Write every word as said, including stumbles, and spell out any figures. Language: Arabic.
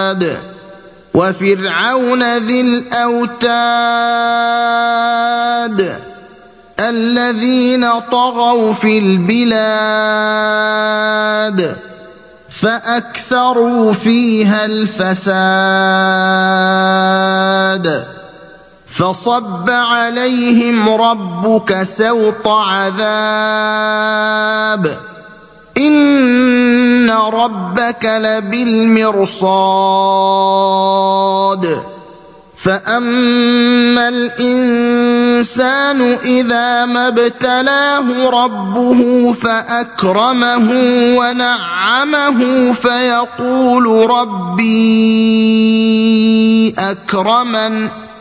وفرعون ذي الأوتاد الذين طغوا في البلاد فأكثروا فيها الفساد فصب عليهم ربك سوط عذاب إن ربك لبالمرصاد فأما الإنسان إذا ما ابتلاه ربه فأكرمه ونعمه فيقول ربي أكرمن